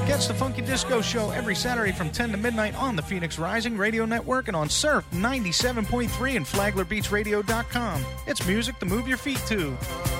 Catch the Funky Disco Show every Saturday from 10 to midnight on the Phoenix Rising Radio Network and on Surf 97.3 and FlaglerBeachRadio.com. It's music to move your feet to.